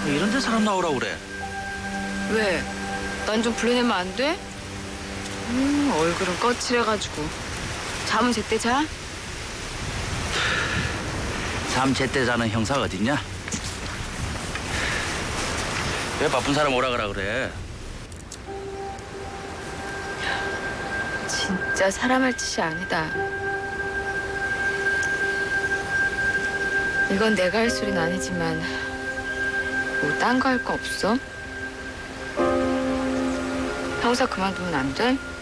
이런 데 사람 나오라고 그래. 왜? 난 좀 불러내면 안 돼? 얼굴은 거칠해가지고. 잠은 제때 자? 잠 제때 자는 형사가 어딨냐? 왜 바쁜 사람 오라 그래? 진짜 사람 할 짓이 아니다. 이건 내가 할 소리는 아니지만 뭐 딴 거 할 거 없어? 형사 그만두면 안 돼?